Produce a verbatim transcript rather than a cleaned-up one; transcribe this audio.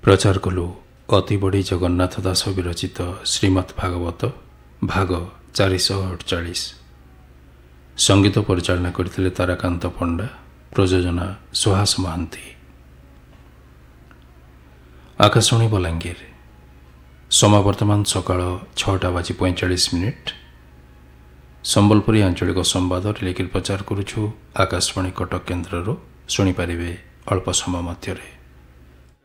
प्रचार कलु अति बड़ी जगन्नाथ दास विरचित श्रीमद् भागवत भाग चारिश अड़चाश। संगीत परिचालना करथिले ताराकांत पंडा, प्रयोजना सुहास महांती। आकाशवाणी बलांगीर। समय वर्तमान सकाळ छटा बाजी पैंचाश मिनिट। संबलपुरी आंचलिक संवाद रिलेकिर प्रचार करुछु आकाशवाणी कटक केन्द्रରୁ ଶୁଣିପାରିବେ ଅଳ୍ପ ସମୟ ମଧ୍ୟରେ।